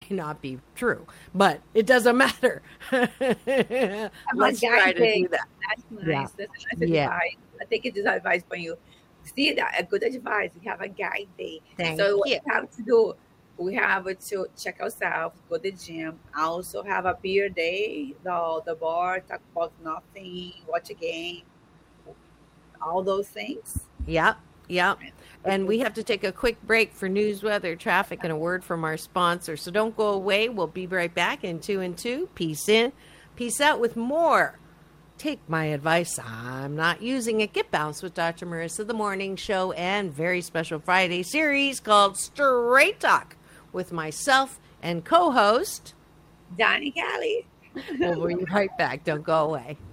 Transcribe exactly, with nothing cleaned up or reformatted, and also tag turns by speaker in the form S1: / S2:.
S1: may not be true, but it doesn't matter. Let's try to do that.
S2: That's nice.
S1: Yeah.
S2: That's a nice
S1: Yeah.
S2: advice. I think it is advice for you. See that a good advice. You have a guide day.
S1: Thank
S2: so what
S1: you.
S2: we have to do, we have to check ourselves, go to the gym. Also have a beer day, the the bar, talk about nothing, watch a game, all those things.
S1: Yeah. Yeah. And we have to take a quick break for news, weather, traffic, and a word from our sponsor. So don't go away. We'll be right back in two and two. Peace in, peace out with more. Take my advice. I'm not using it. Get Bounced with Doctor Marissa, the morning show, and very special Friday series called Straight Talk with myself and co-host
S2: Donnie Callie.
S1: We'll be right back. Don't go away.